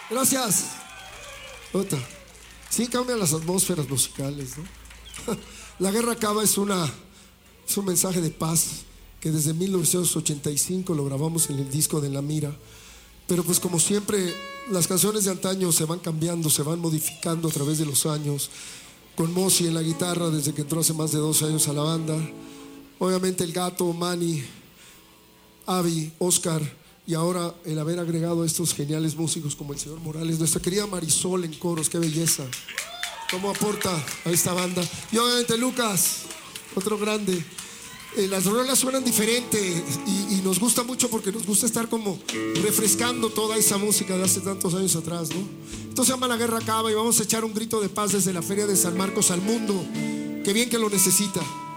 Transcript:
Gracias. Otra. Sí, cambian las atmósferas musicales, ¿no? La guerra acaba es un mensaje de paz que desde 1985 lo grabamos en el disco de La Mira. Pero pues como siempre, las canciones de antaño se van cambiando, se van modificando a través de los años. Con Mossi en la guitarra desde que entró hace más de 12 años a la banda. Obviamente el Gato, Manny, Avi, Oscar, y ahora el haber agregado a estos geniales músicos como el señor Morales, nuestra querida Marisol en coros, qué belleza, cómo aporta a esta banda. Y obviamente Lucas, otro grande. Las rolas suenan diferente y nos gusta mucho porque nos gusta estar como refrescando toda esa música de hace tantos años atrás, ¿no? Esto se llama La Guerra Acaba y vamos a echar un grito de paz desde la Feria de San Marcos al mundo. Qué bien que lo necesita.